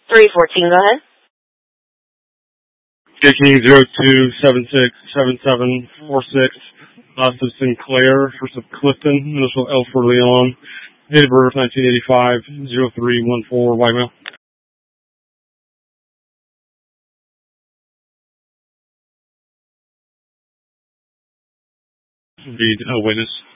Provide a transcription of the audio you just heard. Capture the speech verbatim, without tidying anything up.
three fourteen, go ahead. King zero two seven six seven seven four six. Last of Sinclair, first of Clifton, initial L for Leon. Date of birth nineteen eighty-five, zero three one four, white male. Indeed, a witness.